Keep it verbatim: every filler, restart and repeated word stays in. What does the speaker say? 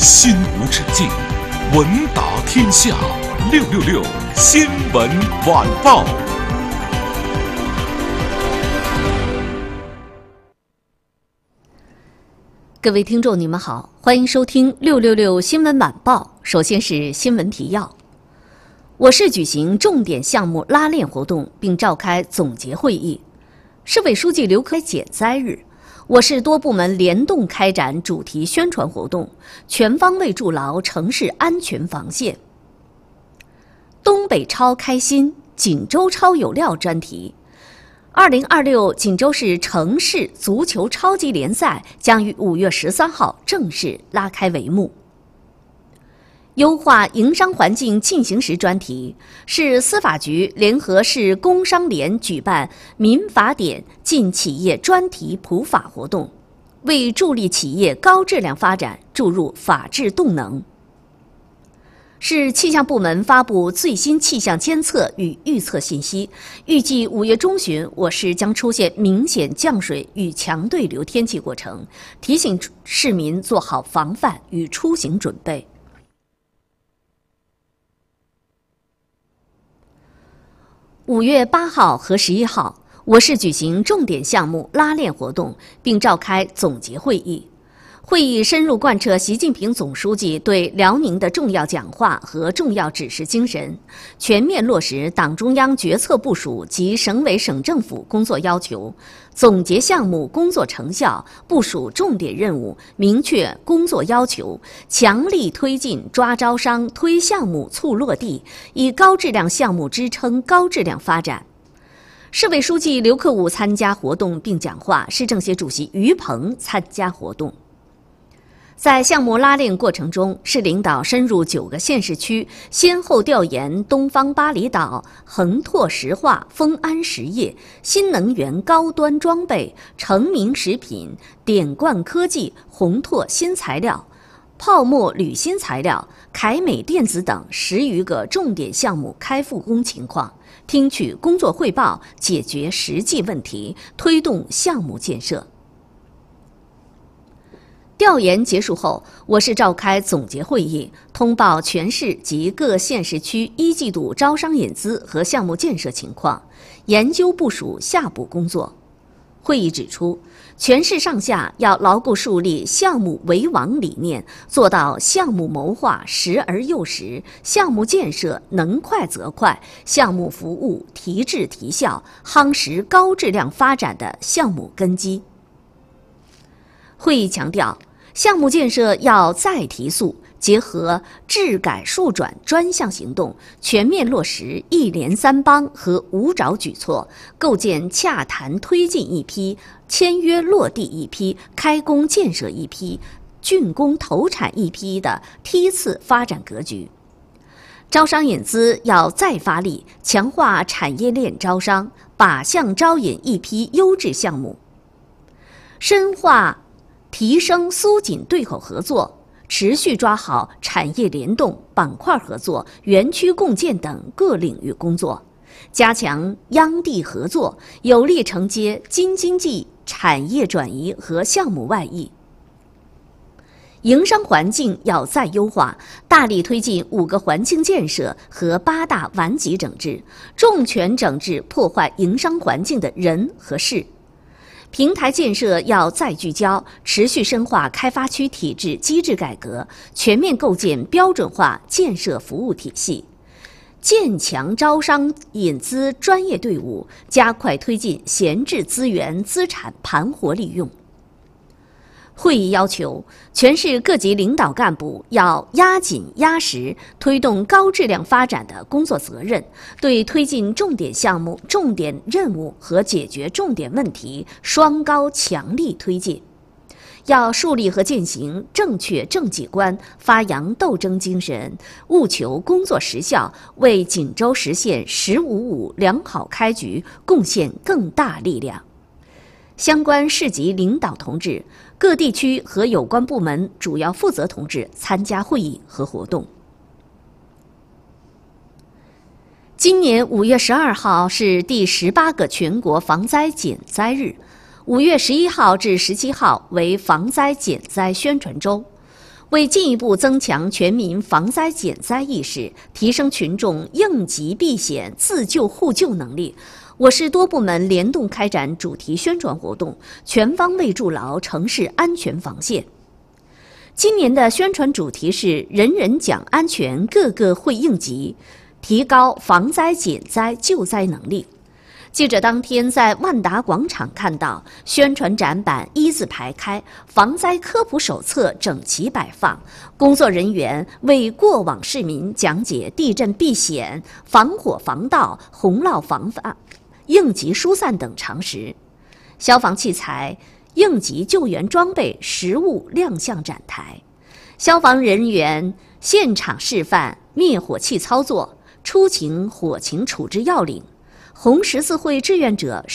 心无止境，闻达天下。六六六新闻晚报。 各位听众，你们好，欢迎收听六六六新闻晚报。首先是新闻提要：我市举行重点项目拉练活动，并召开总结会议。市委书记刘克减灾日，我市多部门联动开展主题宣传活动，全方位筑牢城市安全防线。东北超开新，锦州超有料专题。二零二六锦州市城市足球超级联赛将于五月十三号正式拉开帷幕。优化营商环境进行时专题，市司法局联合市工商联举办民法典进企业专题普法活动，为助力企业高质量发展注入法治动能。市气象部门发布最新气象监测与预测信息，预计五月中旬我市将出现明显降水与强对流天气过程，提醒市民做好防范与出行准备。五月八号和十一号，我市举行重点项目拉练活动，并召开总结会议。会议深入贯彻习近平总书记对辽宁的重要讲话和重要指示精神，全面落实党中央决策部署及省委省政府工作要求，总结项目工作成效，部署重点任务，明确工作要求，强力推进抓招商、推项目促落地，以高质量项目支撑高质量发展。市委书记刘克武参加活动并讲话，市政协主席于鹏参加活动。在项目拉练过程中，市领导深入九个县市区，先后调研东方巴厘岛、恒拓石化、丰安实业、新能源高端装备、成名食品、典冠科技、宏拓新材料、泡沫铝新材料、凯美电子等十余个重点项目开复工情况，听取工作汇报，解决实际问题，推动项目建设。调研结束后，我市召开总结会议，通报全市及各县市区一季度招商引资和项目建设情况，研究部署下步工作。会议指出，全市上下要牢固树立项目为王理念，做到项目谋划实而又实，项目建设能快则快，项目服务提质提效，夯实高质量发展的项目根基。会议强调，项目建设要再提速，结合治改数转专项行动，全面落实一连三帮和五爪举措，构建洽谈推进一批、签约落地一批、开工建设一批、竣工投产一批的梯次发展格局。招商引资要再发力，强化产业链招商，靶向招引一批优质项目，深化提升苏锦对口合作，持续抓好产业联动、板块合作、园区共建等各领域工作，加强央地合作，有力承接京津冀产业转移和项目外溢。营商环境要再优化，大力推进五个环境建设和八大顽疾整治，重拳整治破坏营商环境的人和事。平台建设要再聚焦，持续深化开发区体制机制改革，全面构建标准化建设服务体系，建强招商引资专业队伍，加快推进闲置资源资产盘活利用。会议要求，全市各级领导干部要压紧压实推动高质量发展的工作责任，对推进重点项目、重点任务和解决重点问题双高强力推进。要树立和践行正确政绩观，发扬斗争精神，务求工作实效，为锦州实现“十五五”良好开局贡献更大力量。相关市级领导同志、各地区和有关部门主要负责同志参加会议和活动。今年五月十二号是第十八个全国防灾减灾日，五月十一号至十七号为防灾减灾宣传周。 为进一步增强全民防灾减灾意识，提升群众应急避险、自救互救能力，我市多部门联动开展主题宣传活动，全方位筑牢城市安全防线。今年的宣传主题是"人人讲安全，个个会应急"，提高防灾减灾救灾能力。记者当天在万达广场看到宣传展板一字排开，防灾科普手册整齐摆放，工作人员为过往市民讲解地震避险、防火防盗、洪涝防范、应急疏散等常识。消防器材、应急救援装备实物亮相展台，消防人员现场示范灭火器操作、出勤火情处置要领。红十字会志愿者